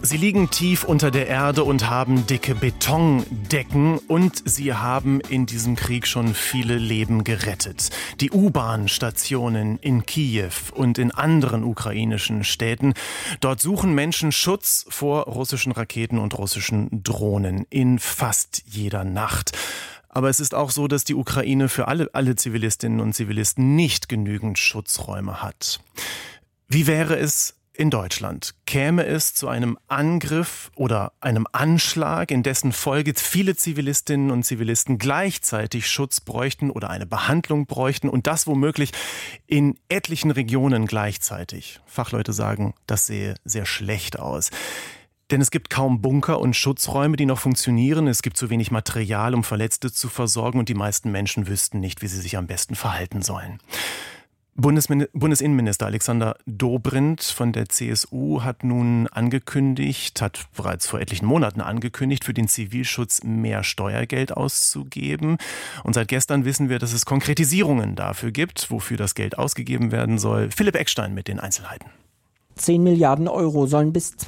Sie liegen tief unter der Erde und haben dicke Betondecken und sie haben in diesem Krieg schon viele Leben gerettet. Die U-Bahn-Stationen in Kiew und in anderen ukrainischen Städten, dort suchen Menschen Schutz vor russischen Raketen und russischen Drohnen in fast jeder Nacht. Aber es ist auch so, dass die Ukraine für alle Zivilistinnen und Zivilisten nicht genügend Schutzräume hat. Wie wäre es in Deutschland? Käme es zu einem Angriff oder einem Anschlag, in dessen Folge viele Zivilistinnen und Zivilisten gleichzeitig Schutz bräuchten oder eine Behandlung bräuchten und das womöglich in etlichen Regionen gleichzeitig? Fachleute sagen, das sähe sehr schlecht aus. Denn es gibt kaum Bunker und Schutzräume, die noch funktionieren. Es gibt zu wenig Material, um Verletzte zu versorgen und die meisten Menschen wüssten nicht, wie sie sich am besten verhalten sollen. Bundesinnenminister Alexander Dobrindt von der CSU hat nun hat bereits vor etlichen Monaten angekündigt, für den Zivilschutz mehr Steuergeld auszugeben. Und seit gestern wissen wir, dass es Konkretisierungen dafür gibt, wofür das Geld ausgegeben werden soll. Philipp Eckstein mit den Einzelheiten. 10 Milliarden Euro sollen bis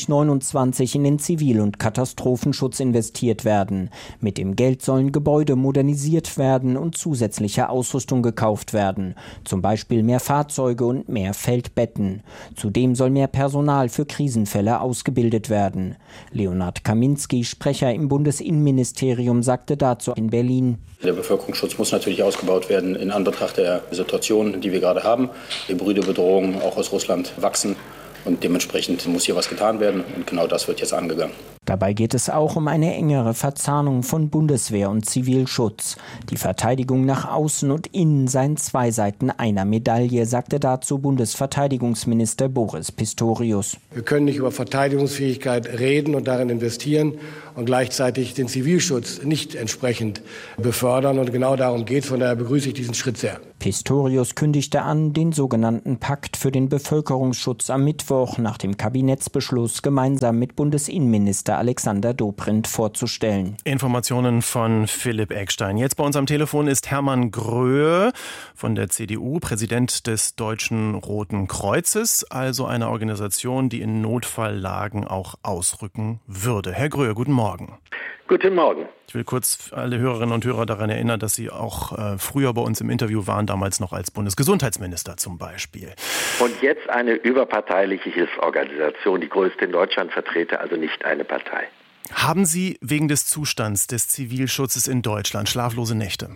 2029 in den Zivil- und Katastrophenschutz investiert werden. Mit dem Geld sollen Gebäude modernisiert werden und zusätzliche Ausrüstung gekauft werden. Zum Beispiel mehr Fahrzeuge und mehr Feldbetten. Zudem soll mehr Personal für Krisenfälle ausgebildet werden. Leonhard Kaminski, Sprecher im Bundesinnenministerium, sagte dazu in Berlin: Der Bevölkerungsschutz muss natürlich ausgebaut werden in Anbetracht der Situation, die wir gerade haben. Hybride Bedrohungen auch aus Russland wachsen und dementsprechend muss hier was getan werden und genau das wird jetzt angegangen. Dabei geht es auch um eine engere Verzahnung von Bundeswehr und Zivilschutz. Die Verteidigung nach außen und innen seien zwei Seiten einer Medaille, sagte dazu Bundesverteidigungsminister Boris Pistorius. Wir können nicht über Verteidigungsfähigkeit reden und darin investieren und gleichzeitig den Zivilschutz nicht entsprechend befördern. Und genau darum geht es. Von daher begrüße ich diesen Schritt sehr. Pistorius kündigte an, den sogenannten Pakt für den Bevölkerungsschutz am Mittwoch nach dem Kabinettsbeschluss gemeinsam mit Bundesinnenminister Alexander Dobrindt vorzustellen. Informationen von Philipp Eckstein. Jetzt bei uns am Telefon ist Hermann Gröhe von der CDU, Präsident des Deutschen Roten Kreuzes, also einer Organisation, die in Notfalllagen auch ausrücken würde. Herr Gröhe, guten Morgen. Guten Morgen. Ich will kurz alle Hörerinnen und Hörer daran erinnern, dass Sie auch früher bei uns im Interview waren, damals noch als Bundesgesundheitsminister zum Beispiel. Und jetzt eine überparteiliche Hilfsorganisation, die größte in Deutschland vertrete, also nicht eine Partei. Haben Sie wegen des Zustands des Zivilschutzes in Deutschland schlaflose Nächte?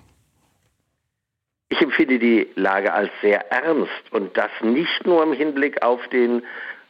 Ich empfinde die Lage als sehr ernst und das nicht nur im Hinblick auf den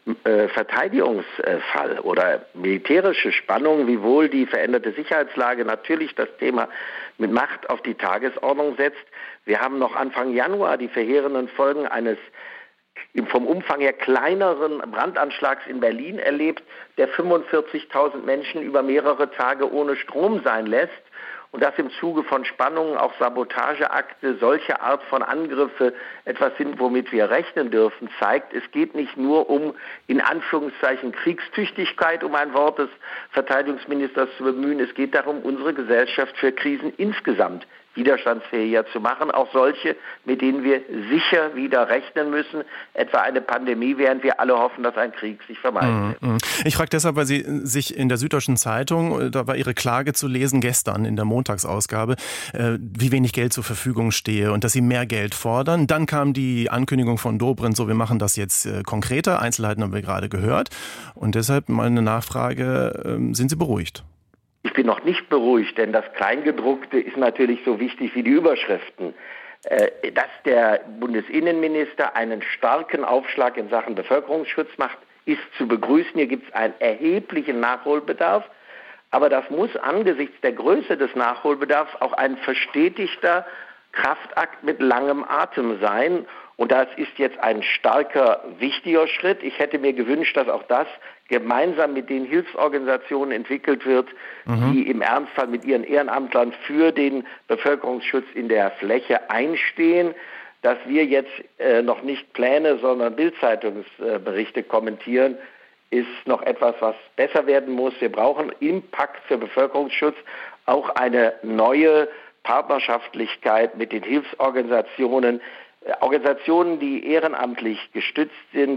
Verteidigungsfall oder militärische Spannung, wiewohl die veränderte Sicherheitslage natürlich das Thema mit Macht auf die Tagesordnung setzt. Wir haben noch Anfang Januar die verheerenden Folgen eines vom Umfang her kleineren Brandanschlags in Berlin erlebt, der 45.000 Menschen über mehrere Tage ohne Strom sein lässt. Und dass im Zuge von Spannungen auch Sabotageakte, solche Art von Angriffe etwas sind, womit wir rechnen dürfen, zeigt, es geht nicht nur um, in Anführungszeichen, Kriegstüchtigkeit, um ein Wort des Verteidigungsministers zu bemühen. Es geht darum, unsere Gesellschaft für Krisen insgesamt widerstandsfähiger zu machen, auch solche, mit denen wir sicher wieder rechnen müssen, etwa eine Pandemie, während wir alle hoffen, dass ein Krieg sich vermeiden wird. Ich frage deshalb, weil Sie sich in der Süddeutschen Zeitung, da war Ihre Klage zu lesen gestern in der Montagsausgabe, wie wenig Geld zur Verfügung stehe und dass Sie mehr Geld fordern. Dann kam die Ankündigung von Dobrindt, so wir machen das jetzt konkreter. Einzelheiten haben wir gerade gehört. Und deshalb meine Nachfrage, sind Sie beruhigt? Ich bin noch nicht beruhigt, denn das Kleingedruckte ist natürlich so wichtig wie die Überschriften. Dass der Bundesinnenminister einen starken Aufschlag in Sachen Bevölkerungsschutz macht, ist zu begrüßen. Hier gibt es einen erheblichen Nachholbedarf. Aber das muss angesichts der Größe des Nachholbedarfs auch ein verstetigter Kraftakt mit langem Atem sein. Und das ist jetzt ein starker, wichtiger Schritt. Ich hätte mir gewünscht, dass auch das gemeinsam mit den Hilfsorganisationen entwickelt wird, die im Ernstfall mit ihren Ehrenamtlern für den Bevölkerungsschutz in der Fläche einstehen. Dass wir jetzt noch nicht Pläne, sondern Bild-Zeitungsberichte kommentieren, ist noch etwas, was besser werden muss. Wir brauchen im Pakt für Bevölkerungsschutz auch eine neue Partnerschaftlichkeit mit den Hilfsorganisationen. Organisationen, die ehrenamtlich gestützt sind,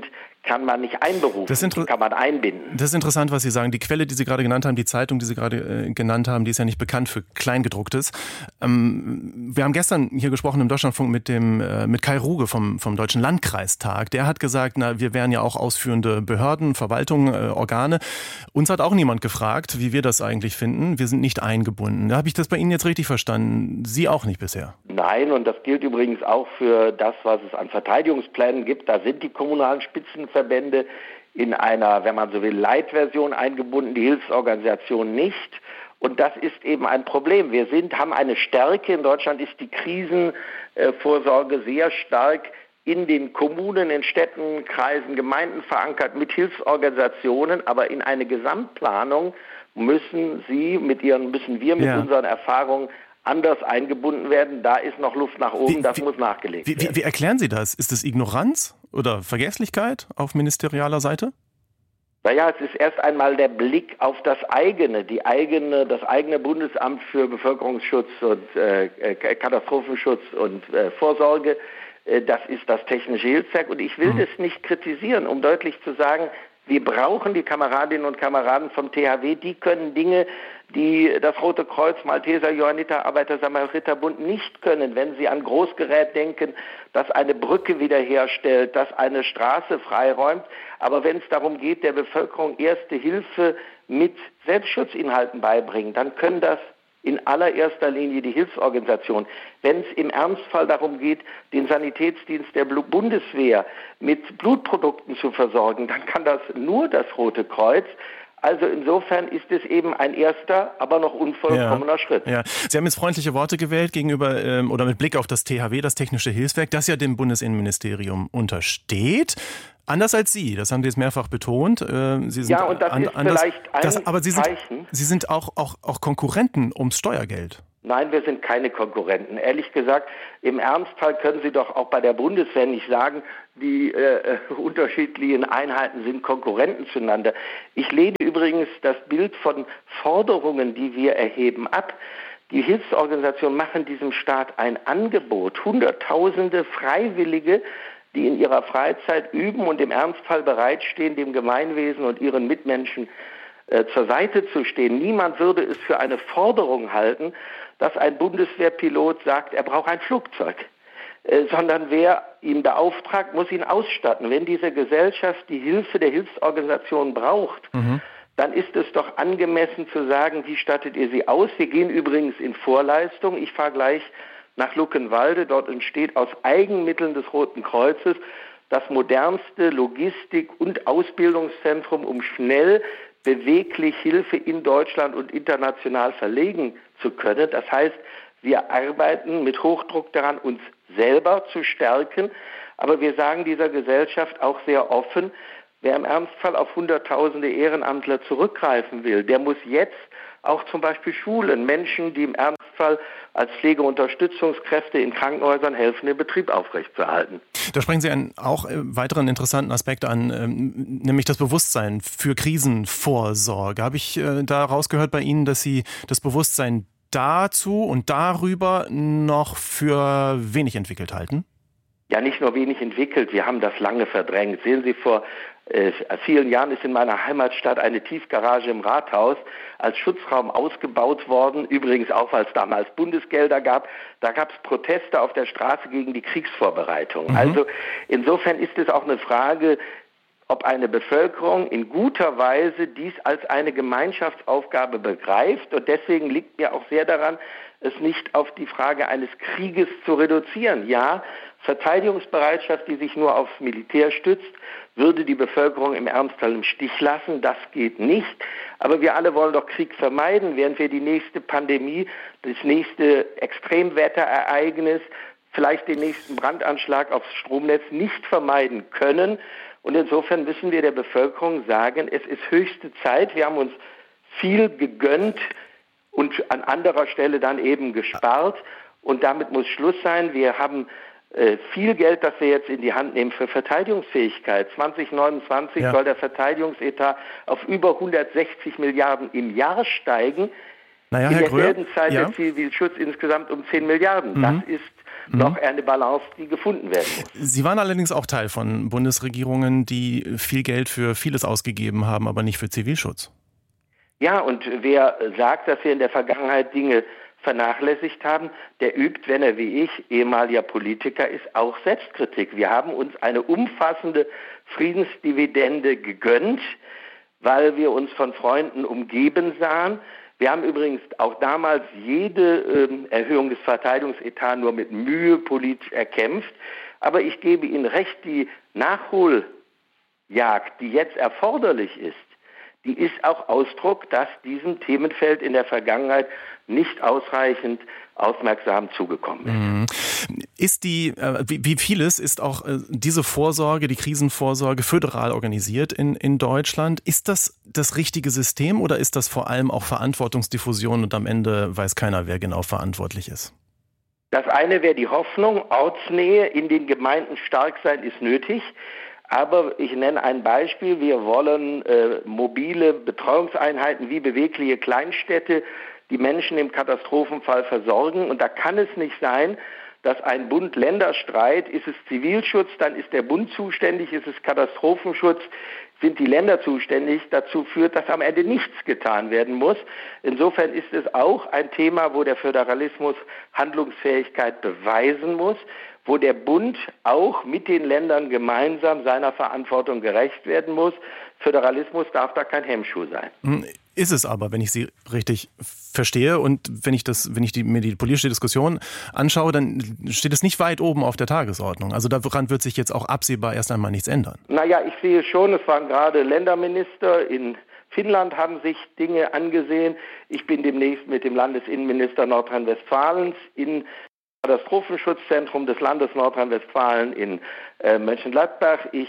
kann man nicht einberufen, die kann man einbinden. Das ist interessant, was Sie sagen. Die Quelle, die Sie gerade genannt haben, die Zeitung, die Sie gerade genannt haben, die ist ja nicht bekannt für Kleingedrucktes. Wir haben gestern hier gesprochen im Deutschlandfunk mit Kai Ruge vom Deutschen Landkreistag. Der hat gesagt, wir wären ja auch ausführende Behörden, Verwaltungen, Organe. Uns hat auch niemand gefragt, wie wir das eigentlich finden. Wir sind nicht eingebunden. Da habe ich das bei Ihnen jetzt richtig verstanden. Sie auch nicht bisher? Nein, und das gilt übrigens auch für das, was es an Verteidigungsplänen gibt. Da sind die kommunalen Spitzenverbände in einer, wenn man so will, Light-Version eingebunden, die Hilfsorganisation nicht. Und das ist eben ein Problem. Wir haben eine Stärke. In Deutschland ist die Krisenvorsorge sehr stark in den Kommunen, in Städten, Kreisen, Gemeinden verankert mit Hilfsorganisationen. Aber in eine Gesamtplanung müssen wir mit unseren Erfahrungen anders eingebunden werden. Da ist noch Luft nach oben, das muss nachgelegt werden. Wie erklären Sie das? Ist es Ignoranz oder Vergesslichkeit auf ministerialer Seite? Naja, es ist erst einmal der Blick auf das eigene Bundesamt für Bevölkerungsschutz und Katastrophenschutz und Vorsorge. Das ist das Technische Hilfswerk. Und ich will das nicht kritisieren, um deutlich zu sagen, wir brauchen die Kameradinnen und Kameraden vom THW, die können Dinge, die das Rote Kreuz, Malteser, Johanniter, Arbeiter-Samariter-Bund nicht können. Wenn sie an Großgerät denken, das eine Brücke wiederherstellt, das eine Straße freiräumt. Aber wenn es darum geht, der Bevölkerung Erste Hilfe mit Selbstschutzinhalten beibringen, dann können das in allererster Linie die Hilfsorganisation. Wenn es im Ernstfall darum geht, den Sanitätsdienst der Bundeswehr mit Blutprodukten zu versorgen, dann kann das nur das Rote Kreuz. Also insofern ist es eben ein erster, aber noch unvollkommener Schritt. Ja. Sie haben jetzt freundliche Worte gewählt gegenüber oder mit Blick auf das THW, das Technische Hilfswerk, das ja dem Bundesinnenministerium untersteht. Anders als Sie, das haben Sie jetzt mehrfach betont. Sie sind und das ist anders, vielleicht ein Zeichen. Sie sind auch Konkurrenten ums Steuergeld. Nein, wir sind keine Konkurrenten. Ehrlich gesagt, im Ernstfall können Sie doch auch bei der Bundeswehr nicht sagen, die unterschiedlichen Einheiten sind Konkurrenten zueinander. Ich lehne übrigens das Bild von Forderungen, die wir erheben, ab. Die Hilfsorganisationen machen diesem Staat ein Angebot. Hunderttausende Freiwillige, die in ihrer Freizeit üben und im Ernstfall bereitstehen, dem Gemeinwesen und ihren Mitmenschen zur Seite zu stehen. Niemand würde es für eine Forderung halten, dass ein Bundeswehrpilot sagt, er braucht ein Flugzeug, sondern wer ihn beauftragt, muss ihn ausstatten. Wenn diese Gesellschaft die Hilfe der Hilfsorganisation braucht, dann ist es doch angemessen zu sagen, wie stattet ihr sie aus? Wir gehen übrigens in Vorleistung. Ich fahre gleich nach Luckenwalde. Dort entsteht aus Eigenmitteln des Roten Kreuzes das modernste Logistik- und Ausbildungszentrum, um schnell beweglich Hilfe in Deutschland und international verlegen zu können. Das heißt, wir arbeiten mit Hochdruck daran, uns selber zu stärken. Aber wir sagen dieser Gesellschaft auch sehr offen, wer im Ernstfall auf Hunderttausende Ehrenamtler zurückgreifen will, der muss jetzt auch zum Beispiel Schulen, Menschen, die im Ernstfall als Pflegeunterstützungskräfte in Krankenhäusern helfen, den Betrieb aufrechtzuerhalten. Da sprechen Sie einen auch weiteren interessanten Aspekt an, nämlich das Bewusstsein für Krisenvorsorge. Habe ich da rausgehört bei Ihnen, dass Sie das Bewusstsein dazu und darüber noch für wenig entwickelt halten? Ja, nicht nur wenig entwickelt, wir haben das lange verdrängt. Sehen Sie, vor vielen Jahren ist in meiner Heimatstadt eine Tiefgarage im Rathaus als Schutzraum ausgebaut worden, übrigens auch, weil es damals Bundesgelder gab. Da gab es Proteste auf der Straße gegen die Kriegsvorbereitung. Also insofern ist es auch eine Frage, ob eine Bevölkerung in guter Weise dies als eine Gemeinschaftsaufgabe begreift. Und deswegen liegt mir auch sehr daran, es nicht auf die Frage eines Krieges zu reduzieren. Ja, Verteidigungsbereitschaft, die sich nur aufs Militär stützt, würde die Bevölkerung im Ernstfall im Stich lassen. Das geht nicht. Aber wir alle wollen doch Krieg vermeiden, während wir die nächste Pandemie, das nächste Extremwetterereignis, vielleicht den nächsten Brandanschlag aufs Stromnetz nicht vermeiden können. Und insofern müssen wir der Bevölkerung sagen, es ist höchste Zeit. Wir haben uns viel gegönnt und an anderer Stelle dann eben gespart. Und damit muss Schluss sein. Wir haben viel Geld, das wir jetzt in die Hand nehmen für Verteidigungsfähigkeit. 2029 soll der Verteidigungsetat auf über 160 Milliarden im Jahr steigen. Naja, in Herr Gröhe, derselben Zeit der Zivilschutz insgesamt um 10 Milliarden. Das ist noch eine Balance, die gefunden werden muss. Sie waren allerdings auch Teil von Bundesregierungen, die viel Geld für vieles ausgegeben haben, aber nicht für Zivilschutz. Ja, und wer sagt, dass wir in der Vergangenheit Dinge vernachlässigt haben, der übt, wenn er wie ich ehemaliger Politiker ist, auch Selbstkritik. Wir haben uns eine umfassende Friedensdividende gegönnt, weil wir uns von Freunden umgeben sahen. Wir haben übrigens auch damals jede Erhöhung des Verteidigungsetats nur mit Mühe politisch erkämpft. Aber ich gebe Ihnen recht, die Nachholjagd, die jetzt erforderlich ist, die ist auch Ausdruck, dass diesem Themenfeld in der Vergangenheit nicht ausreichend aufmerksam zugekommen ist. Wie vieles ist auch diese Vorsorge, die Krisenvorsorge föderal organisiert in Deutschland. Ist das das richtige System oder ist das vor allem auch Verantwortungsdiffusion und am Ende weiß keiner, wer genau verantwortlich ist? Das eine wäre die Hoffnung, Ortsnähe in den Gemeinden stark sein ist nötig. Aber ich nenne ein Beispiel. Wir wollen mobile Betreuungseinheiten wie bewegliche Kleinstädte, die Menschen im Katastrophenfall versorgen. Und da kann es nicht sein, dass ein Bund-Länder-Streit, ist es Zivilschutz, dann ist der Bund zuständig, ist es Katastrophenschutz, sind die Länder zuständig, dazu führt, dass am Ende nichts getan werden muss. Insofern ist es auch ein Thema, wo der Föderalismus Handlungsfähigkeit beweisen muss, wo der Bund auch mit den Ländern gemeinsam seiner Verantwortung gerecht werden muss. Föderalismus darf da kein Hemmschuh sein. Ist es aber, wenn ich Sie richtig verstehe und wenn ich mir die politische Diskussion anschaue, dann steht es nicht weit oben auf der Tagesordnung. Also daran wird sich jetzt auch absehbar erst einmal nichts ändern. Naja, ich sehe schon, es waren gerade Länderminister in Finnland haben sich Dinge angesehen. Ich bin demnächst mit dem Landesinnenminister Nordrhein-Westfalens in Katastrophenschutzzentrum des Landes Nordrhein-Westfalen in Mönchengladbach. Ich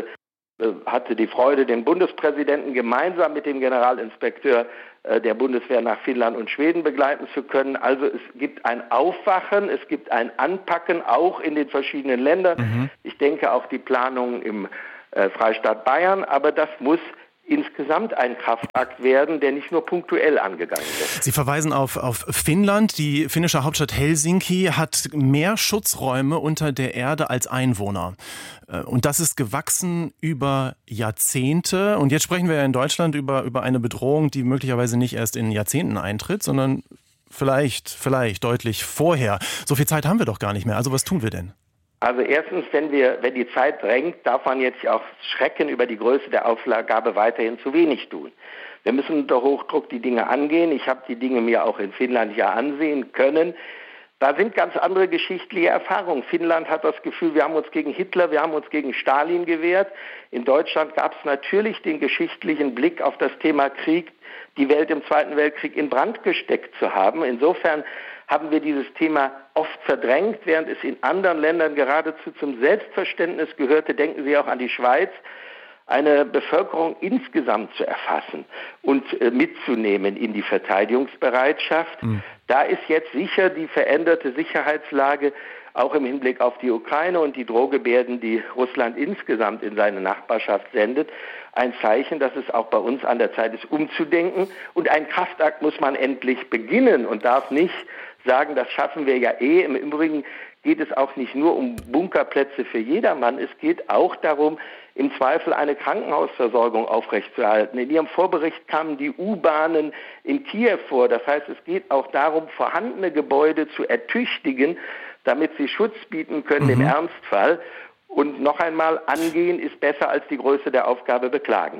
hatte die Freude, den Bundespräsidenten gemeinsam mit dem Generalinspekteur der Bundeswehr nach Finnland und Schweden begleiten zu können. Also es gibt ein Aufwachen, es gibt ein Anpacken, auch in den verschiedenen Ländern. Ich denke auch die Planungen im Freistaat Bayern, aber das muss insgesamt ein Kraftakt werden, der nicht nur punktuell angegangen wird. Sie verweisen auf Finnland. Die finnische Hauptstadt Helsinki hat mehr Schutzräume unter der Erde als Einwohner. Und das ist gewachsen über Jahrzehnte. Und jetzt sprechen wir ja in Deutschland über eine Bedrohung, die möglicherweise nicht erst in Jahrzehnten eintritt, sondern vielleicht deutlich vorher. So viel Zeit haben wir doch gar nicht mehr. Also was tun wir denn? Also erstens, wenn die Zeit drängt, darf man jetzt auch schrecken über die Größe der Aufgabe weiterhin zu wenig tun. Wir müssen unter Hochdruck die Dinge angehen. Ich habe die Dinge mir auch in Finnland ja ansehen können. Da sind ganz andere geschichtliche Erfahrungen. Finnland hat das Gefühl, wir haben uns gegen Hitler, wir haben uns gegen Stalin gewehrt. In Deutschland gab es natürlich den geschichtlichen Blick auf das Thema Krieg, die Welt im Zweiten Weltkrieg in Brand gesteckt zu haben. Insofern haben wir dieses Thema oft verdrängt, während es in anderen Ländern geradezu zum Selbstverständnis gehörte. Denken Sie auch an die Schweiz, eine Bevölkerung insgesamt zu erfassen und mitzunehmen in die Verteidigungsbereitschaft. Da ist jetzt sicher die veränderte Sicherheitslage auch im Hinblick auf die Ukraine und die Drohgebärden, die Russland insgesamt in seine Nachbarschaft sendet, ein Zeichen, dass es auch bei uns an der Zeit ist, umzudenken. Und ein Kraftakt muss man endlich beginnen und darf nicht sagen, das schaffen wir ja eh. Im Übrigen geht es auch nicht nur um Bunkerplätze für jedermann. Es geht auch darum, im Zweifel eine Krankenhausversorgung aufrechtzuerhalten. In Ihrem Vorbericht kamen die U-Bahnen in Kiew vor. Das heißt, es geht auch darum, vorhandene Gebäude zu ertüchtigen, damit sie Schutz bieten können im Ernstfall. Und noch einmal, angehen ist besser als die Größe der Aufgabe beklagen.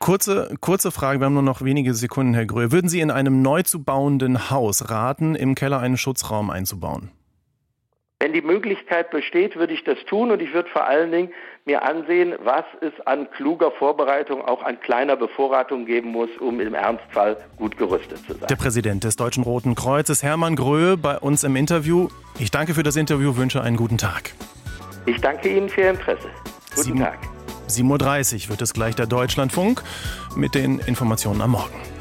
Kurze Frage, wir haben nur noch wenige Sekunden, Herr Gröhe. Würden Sie in einem neu zu bauenden Haus raten, im Keller einen Schutzraum einzubauen? Wenn die Möglichkeit besteht, würde ich das tun und ich würde vor allen Dingen mir ansehen, was es an kluger Vorbereitung, auch an kleiner Bevorratung geben muss, um im Ernstfall gut gerüstet zu sein. Der Präsident des Deutschen Roten Kreuzes, Hermann Gröhe, bei uns im Interview. Ich danke für das Interview, wünsche einen guten Tag. Ich danke Ihnen für Ihr Interesse. Guten Tag. 7:30 Uhr wird es gleich der Deutschlandfunk mit den Informationen am Morgen.